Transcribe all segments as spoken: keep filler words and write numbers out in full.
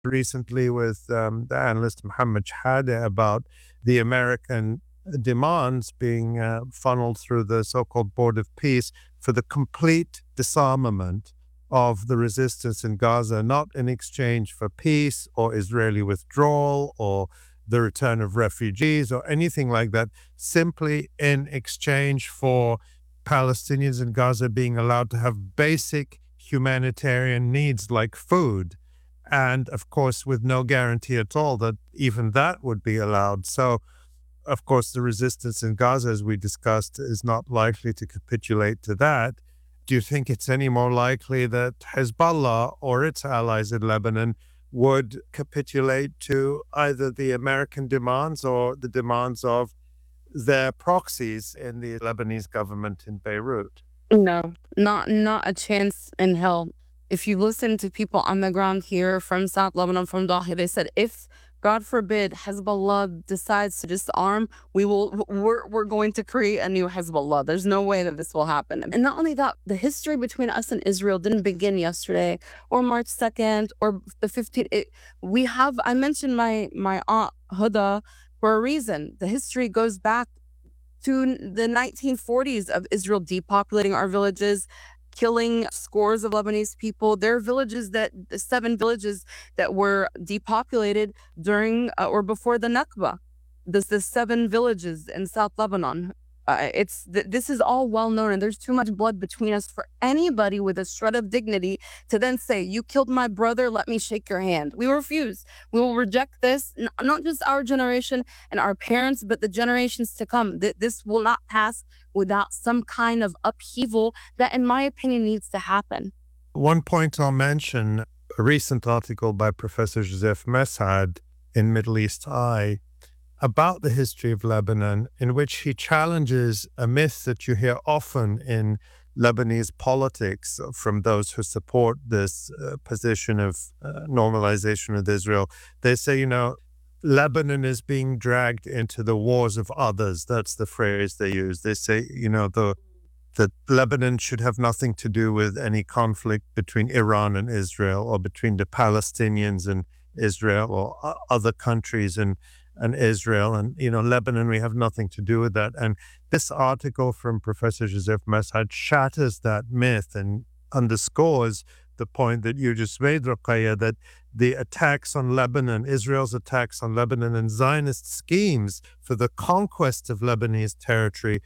recently with um, the analyst Mohammed Shahade about the American demands being uh, funneled through the so-called Board of Peace for the complete disarmament of the resistance in Gaza, not in exchange for peace or Israeli withdrawal or the return of refugees or anything like that, simply in exchange for Palestinians in Gaza being allowed to have basic humanitarian needs like food. And of course, with no guarantee at all that even that would be allowed. So, of course, the resistance in Gaza, as we discussed, is not likely to capitulate to that. Do you think it's any more likely that Hezbollah or its allies in Lebanon would capitulate to either the American demands or the demands of their proxies in the Lebanese government in Beirut? No, not not a chance in hell. If you listen to people on the ground here from South Lebanon, from Dahi, they said if God forbid Hezbollah decides to disarm, we will we're we're going to create a new Hezbollah. There's no way that this will happen. And not only that, the history between us and Israel didn't begin yesterday or March second or the fifteenth. It, we have I mentioned my my aunt Huda for a reason. The history goes back to the nineteen forties of Israel depopulating our villages, killing scores of Lebanese people. There are villages that, the seven villages that were depopulated during uh, or before the Nakba. This the seven villages in South Lebanon. Uh, it's th- this is all well known, and there's too much blood between us for anybody with a shred of dignity to then say, "You killed my brother. Let me shake your hand." We refuse. We will reject this. N- not just our generation and our parents, but the generations to come. Th- this will not pass without some kind of upheaval that, in my opinion, needs to happen. One point I'll mention, a recent article by Professor Joseph Messad in Middle East Eye about the history of Lebanon, in which he challenges a myth that you hear often in Lebanese politics from those who support this uh, position of uh, normalization with Israel. They say, you know, Lebanon is being dragged into the wars of others. That's the phrase they use. They say, you know, the that Lebanon should have nothing to do with any conflict between Iran and Israel or between the Palestinians and Israel or uh, other countries and and Israel. And, you know, Lebanon, we have nothing to do with that. And this article from Professor Joseph Messad shatters that myth and underscores the point that you just made, Roqaya, that the attacks on Lebanon, Israel's attacks on Lebanon and Zionist schemes for the conquest of Lebanese territory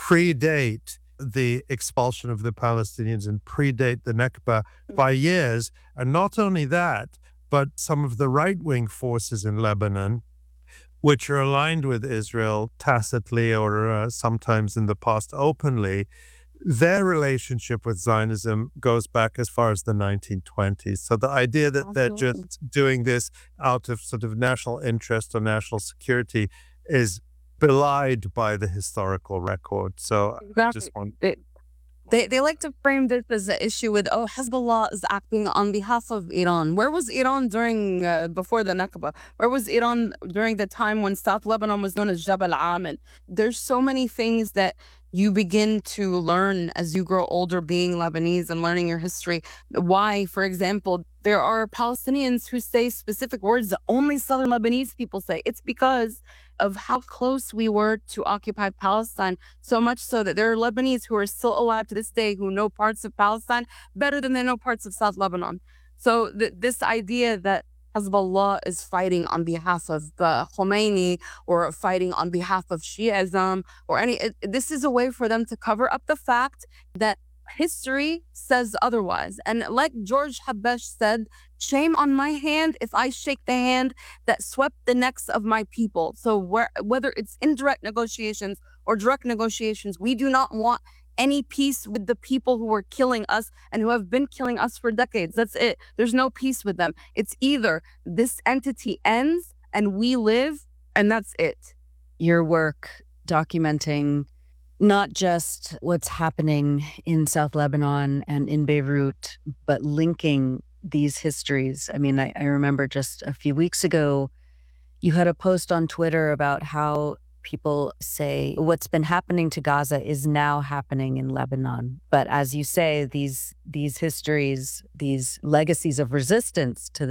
predate the expulsion of the Palestinians and predate the Nakba by years. And not only that, but some of the right-wing forces in Lebanon, which are aligned with Israel tacitly or uh, sometimes in the past openly, their relationship with Zionism goes back as far as the nineteen twenties. So the idea that they're Absolutely. just doing this out of sort of national interest or national security is belied by the historical record. So I Exactly. just want They, they they like to frame this as an issue with, oh, Hezbollah is acting on behalf of Iran. Where was Iran during uh, before the Nakba? Where was Iran during the time when South Lebanon was known as Jabal Amen? There's so many things that you begin to learn as you grow older, being Lebanese and learning your history. Why, for example, there are Palestinians who say specific words that only Southern Lebanese people say. It's because of how close we were to occupied Palestine, so much so that there are Lebanese who are still alive to this day who know parts of Palestine better than they know parts of South Lebanon. So th- this idea that Hezbollah is fighting on behalf of uh, Khomeini or fighting on behalf of Shiism or any, it, this is a way for them to cover up the fact that history says otherwise. And like George Habesh said, shame on my hand if I shake the hand that swept the necks of my people. So where, whether it's indirect negotiations or direct negotiations, we do not want any peace with the people who are killing us and who have been killing us for decades. That's it. There's no peace with them. It's either this entity ends and we live, and that's it. Your work documenting not just what's happening in South Lebanon and in Beirut, but linking these histories. I mean, I, I remember just a few weeks ago, you had a post on Twitter about how people say what's been happening to Gaza is now happening in Lebanon. But as you say, these these histories, these legacies of resistance to this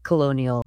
colonial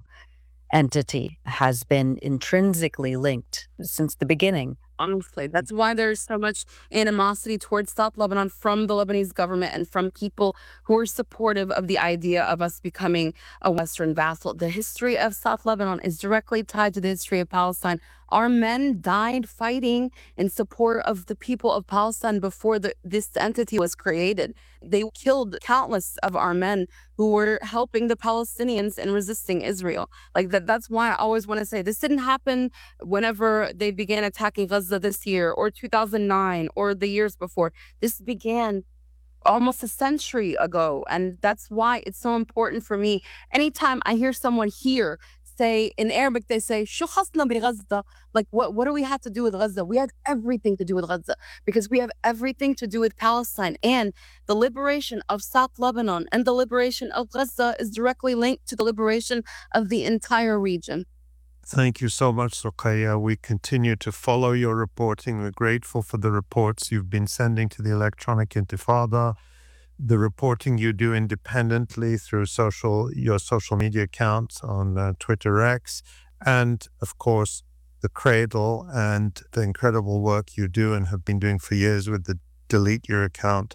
entity has been intrinsically linked since the beginning. Honestly, that's why there's so much animosity towards South Lebanon from the Lebanese government and from people who are supportive of the idea of us becoming a Western vassal. The history of South Lebanon is directly tied to the history of Palestine. Our men died fighting in support of the people of Palestine before the, this entity was created. They killed countless of our men who were helping the Palestinians in resisting Israel. Like that. That's why I always want to say this didn't happen whenever they began attacking Gaza this year or two thousand nine or the years before. This began almost a century ago. And that's why it's so important for me. Anytime I hear someone here say, in Arabic, they say, "Shu khasna bi Gaza?" Like, what, what do we have to do with Gaza? We have everything to do with Gaza because we have everything to do with Palestine. And the liberation of South Lebanon and the liberation of Gaza is directly linked to the liberation of the entire region. Thank you so much, Rokhaya. We continue to follow your reporting. We're grateful for the reports you've been sending to the Electronic Intifada, the reporting you do independently through social your social media accounts on uh, Twitter X, and of course the Cradle and the incredible work you do and have been doing for years with the Delete Your Account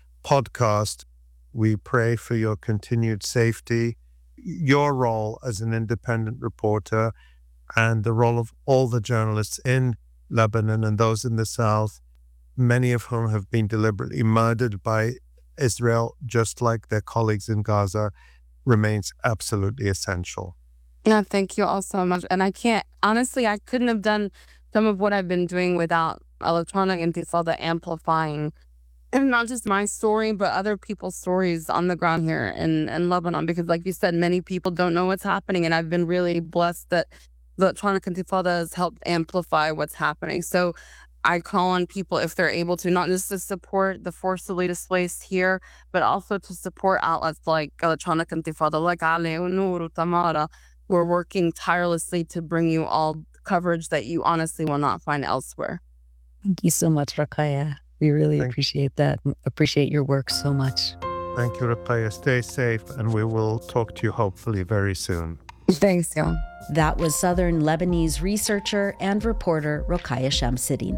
podcast. We pray for your continued safety, your role as an independent reporter, and the role of all the journalists in Lebanon and those in the South, many of whom have been deliberately murdered by Israel, just like their colleagues in Gaza, remains absolutely essential. Yeah, thank you all so much. And I can't, honestly, I couldn't have done some of what I've been doing without Electronic Intifada amplifying, and not just my story, but other people's stories on the ground here in, in Lebanon. Because like you said, many people don't know what's happening. And I've been really blessed that the Electronic Intifada has helped amplify what's happening. So I call on people, if they're able to, not just to support the forcibly displaced here, but also to support outlets like Electronic Intifada, like Ali, Noor, Tamara. We're working tirelessly to bring you all coverage that you honestly will not find elsewhere. Thank you so much, Rokhaya. We really Thank appreciate that. Appreciate your work so much. Thank you, Rokhaya. Stay safe, and we will talk to you hopefully very soon. Thanks, y'all. That was Southern Lebanese researcher and reporter Rokhaya Shamsuddin.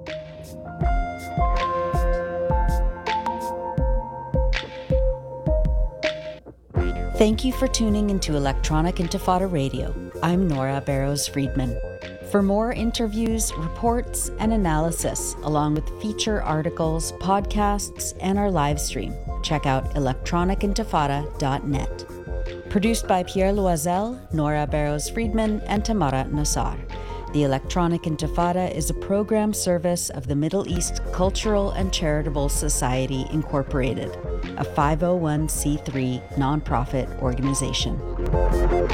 Thank you for tuning into Electronic Intifada Radio. I'm Nora Barrows-Friedman. For more interviews, reports, and analysis, along with feature articles, podcasts, and our live stream, check out electronic intifada dot net. Produced by Pierre Loisel, Nora Barrows-Friedman, and Tamara Nassar. The Electronic Intifada is a program service of the Middle East Cultural and Charitable Society, Incorporated, a five oh one c three nonprofit organization.